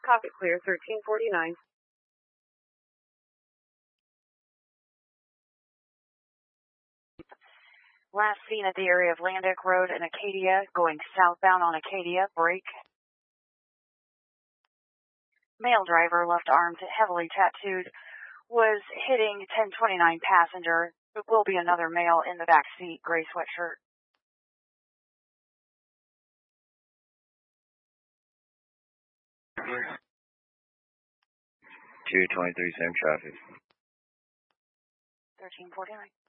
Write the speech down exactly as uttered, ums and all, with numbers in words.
Pocket clear, thirteen forty-nine. Last seen at the area of Landic Road in Acadia, going southbound on Acadia, break. Male driver, left arm heavily tattooed, was hitting ten twenty-nine passenger. It will be another male in the back seat, gray sweatshirt. two twenty-three, same traffic. thirteen forty-nine.